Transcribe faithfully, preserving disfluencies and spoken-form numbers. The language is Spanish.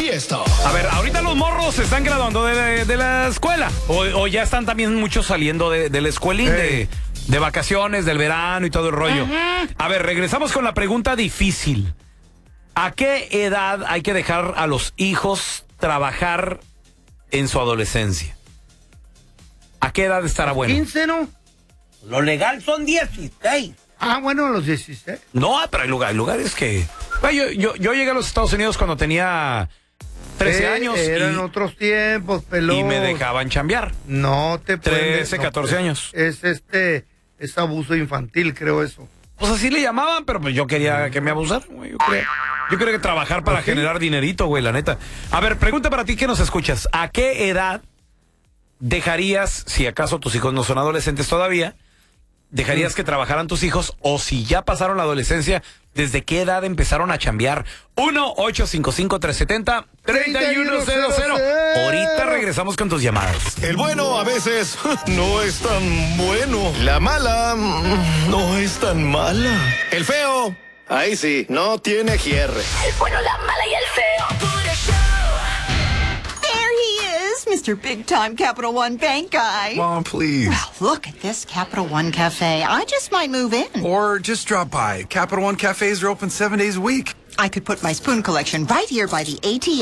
esto. A ver, ahorita los morros se están graduando de, de la escuela. O, o ya están también muchos saliendo de, de la escuelín, hey. de, de vacaciones, del verano y todo el rollo. Uh-huh. A ver, regresamos con la pregunta difícil. ¿A qué edad hay que dejar a los hijos trabajar en su adolescencia? ¿A qué edad estará bueno? quince, ¿no? Lo legal son dieciséis. Ah, bueno, los dieciséis. No, pero hay, lugar, hay lugares que... Yo, yo, yo llegué a los Estados Unidos cuando tenía trece eh, años. Eran y, otros tiempos, pelón. Y me dejaban chambear. No te puedes... trece, catorce no, años. Es este... Es abuso infantil, creo eso. Pues así le llamaban, pero pues yo quería que me abusaran, güey. Yo quería, yo quería que trabajar para ¿sí? generar dinerito, güey, la neta. A ver, pregunta para ti que nos escuchas. ¿A qué edad dejarías, si acaso tus hijos no son adolescentes todavía, dejarías que trabajaran tus hijos, o si ya pasaron la adolescencia, desde qué edad empezaron a chambear? uno ocho cinco cinco, tres siete cero, tres uno cero cero. Ahorita regresamos con tus llamadas. El bueno a veces no es tan bueno. La mala no es tan mala. El feo, ahí sí, no tiene hierre. El bueno, la mala y el feo. Mister Big Time Capital One Bank guy. Mom, please. Well, look at this Capital One Cafe. I just might move in. Or just drop by. Capital One cafes are open seven days a week. I could put my spoon collection right here by the A T M.